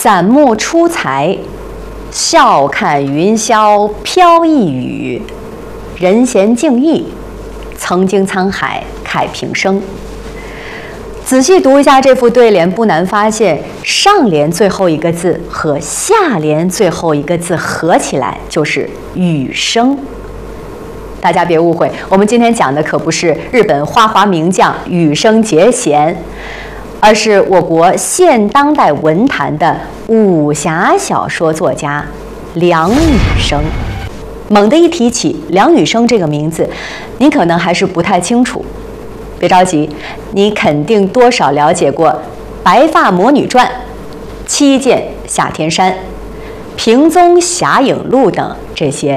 散目出才，笑看云霄飘逸语。人闲静意，曾经沧海慨平生。仔细读一下这副对联，不难发现，上联最后一个字和下联最后一个字合起来就是雨声。大家别误会，我们今天讲的可不是日本花滑名将羽生结弦，而是我国现当代文坛的武侠小说作家梁羽生。猛地一提起梁羽生这个名字，您可能还是不太清楚。别着急，你肯定多少了解过《白发魔女传》《七剑下天山》《平宗侠影录》等这些